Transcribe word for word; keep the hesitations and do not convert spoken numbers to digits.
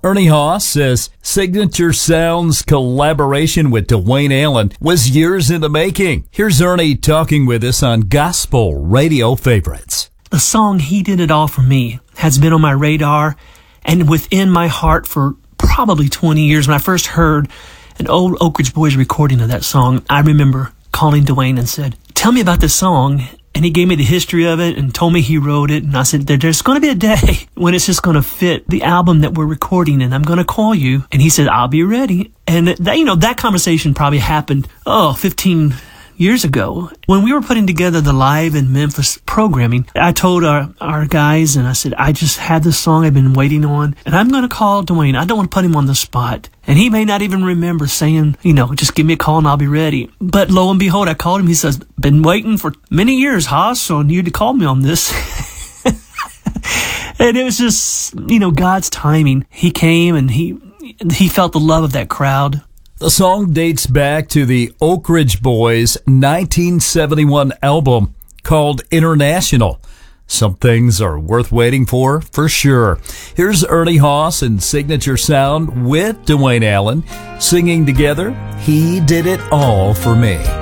Ernie Haas says Signature Sound's collaboration with Dwayne Allen was years in the making. Here's Ernie talking with us on Gospel Radio Favorites. The song He Did It All For Me has been on my radar and within my heart for probably twenty years. When I first heard an old Oak Ridge Boys recording of that song, I remember calling Dwayne and said, "Tell me about this song." And he gave me the history of it and told me he wrote it. And I said, there's going to be a day when it's just going to fit the album that we're recording, and I'm going to call you. And he said, I'll be ready. And that, you know, that conversation probably happened, oh, fifteen years ago. When we were putting together the Live in Memphis programming, I told our, our guys, and I said, I just had this song I've been waiting on, and I'm going to call Dwayne. I don't want to put him on the spot. And he may not even remember saying, you know, just give me a call and I'll be ready. But lo and behold, I called him. He says, been waiting for many years, Haas, on you to call me on this. And it was just, you know, God's timing. He came and he he felt the love of that crowd. The song dates back to the Oak Ridge Boys' nineteen seventy-one album called International. Some things are worth waiting for, for sure. Here's Ernie Haas and Signature Sound with Dwayne Allen singing together, He Did It All For Me.